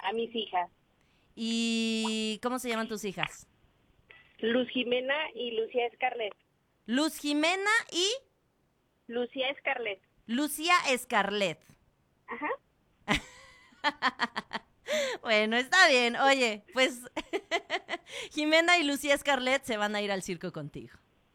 A mis hijas. ¿Y cómo se llaman tus hijas? Luz Jimena y Lucía Escarlet. Luz Jimena y Lucía Escarlet. Lucía Escarlet. Ajá. Bueno, está bien. Oye, pues Jimena y Lucía Escarlet se van a ir al circo contigo.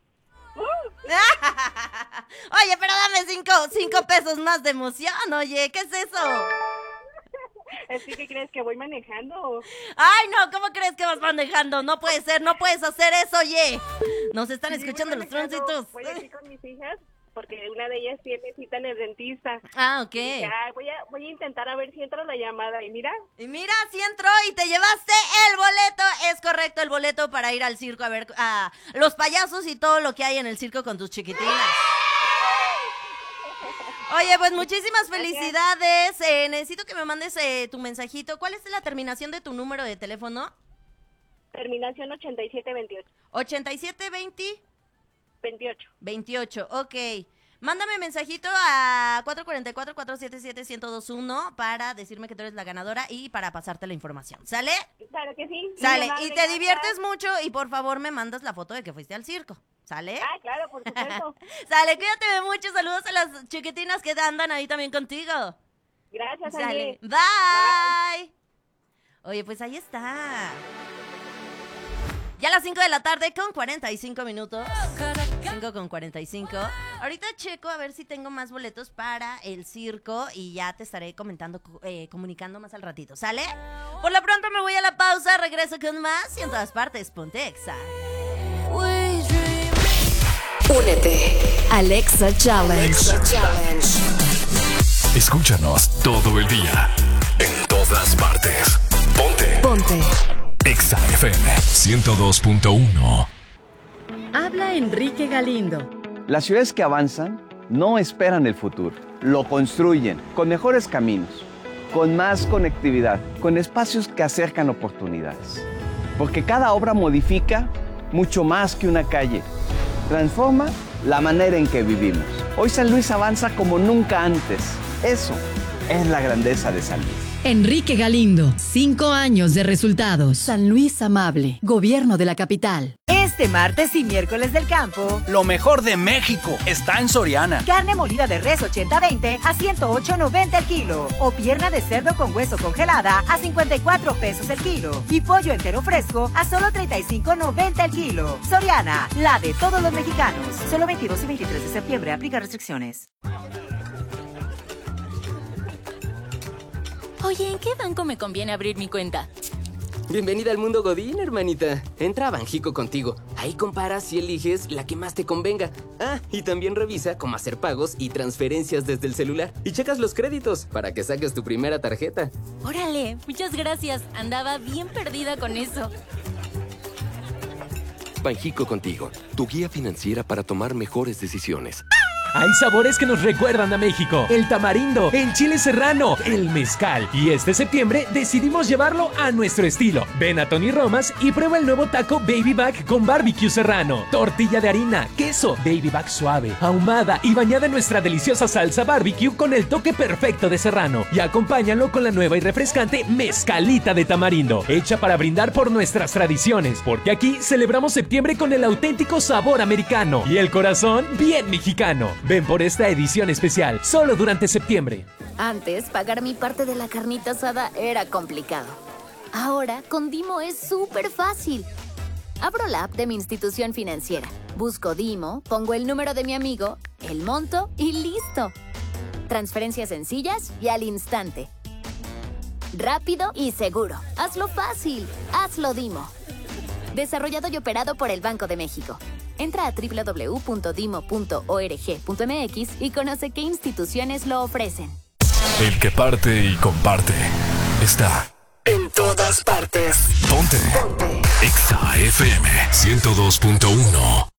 Oye, pero dame 5 pesos más de emoción, oye, ¿qué es eso? ¿Es que crees que voy manejando? Ay, no, ¿cómo crees que vas manejando? No puede ser, no puedes hacer eso, oye. Nos están escuchando los tróncitos. Voy aquí con mis hijas porque una de ellas tiene cita en el dentista. Ah, ok. Y dije, voy a intentar a ver si entra la llamada. Y mira, sí entró y te llevaste el boleto. Es correcto, el boleto para ir al circo a ver a los payasos y todo lo que hay en el circo con tus chiquitinas. Oye, pues muchísimas felicidades. Necesito que me mandes tu mensajito. ¿Cuál es la terminación de tu número de teléfono? terminación 8728. 8720 28. 28, ok. Mándame mensajito a 444-477-1021 para decirme que tú eres la ganadora y para pasarte la información. ¿Sale? Claro que sí. Sale. Y te diviertes mucho y por favor me mandas la foto de que fuiste al circo. ¿Sale? Ah, claro, por supuesto. Sale, cuídate mucho. Saludos a las chiquitinas que andan ahí también contigo. Gracias, Sale. Angie. Bye. Oye, pues ahí está. Ya a las 5 de la tarde con 45 minutos. 5:45. Ahorita checo a ver si tengo más boletos para el circo y ya te estaré comunicando más al ratito. ¿Sale? Por lo pronto me voy a la pausa, regreso con más y en todas partes, ponte Exa. Únete al Exa Challenge. Escúchanos todo el día, en todas partes. Ponte Exa FM 102.1. Habla Enrique Galindo. Las ciudades que avanzan no esperan el futuro, lo construyen con mejores caminos, con más conectividad, con espacios que acercan oportunidades. Porque cada obra modifica mucho más que una calle. Transforma la manera en que vivimos. Hoy San Luis avanza como nunca antes. Eso es la grandeza de San Luis. Enrique Galindo, 5 años de resultados. San Luis Amable, Gobierno de la Capital. Este martes y miércoles del campo, lo mejor de México está en Soriana. Carne molida de res 80-20 a 108.90 el kilo. O pierna de cerdo con hueso congelada a 54 pesos el kilo. Y pollo entero fresco a solo 35.90 el kilo. Soriana, la de todos los mexicanos. Solo 22 y 23 de septiembre. Aplica restricciones. Oye, ¿en qué banco me conviene abrir mi cuenta? Bienvenida al mundo Godín, hermanita. Entra a Banjico Contigo. Ahí comparas y eliges la que más te convenga. Ah, y también revisa cómo hacer pagos y transferencias desde el celular. Y checas los créditos para que saques tu primera tarjeta. Órale, muchas gracias. Andaba bien perdida con eso. Banjico Contigo, tu guía financiera para tomar mejores decisiones. Hay sabores que nos recuerdan a México. El tamarindo, el chile serrano, el mezcal. Y este septiembre decidimos llevarlo a nuestro estilo. Ven a Tony Romas y prueba el nuevo taco Baby Back con barbecue serrano. Tortilla de harina, queso, Baby Back suave, ahumada y bañada en nuestra deliciosa salsa barbecue con el toque perfecto de serrano. Y acompáñalo con la nueva y refrescante mezcalita de tamarindo, hecha para brindar por nuestras tradiciones. Porque aquí celebramos septiembre con el auténtico sabor americano y el corazón bien mexicano. Ven por esta edición especial, solo durante septiembre. Antes, pagar mi parte de la carnita asada era complicado. Ahora, con Dimo es súper fácil. Abro la app de mi institución financiera, busco Dimo, pongo el número de mi amigo, el monto y listo. Transferencias sencillas y al instante. Rápido y seguro. Hazlo fácil. Hazlo Dimo. Desarrollado y operado por el Banco de México. Entra a www.dimo.org.mx y conoce qué instituciones lo ofrecen. El que parte y comparte está en todas partes. Ponte Exa FM 102.1.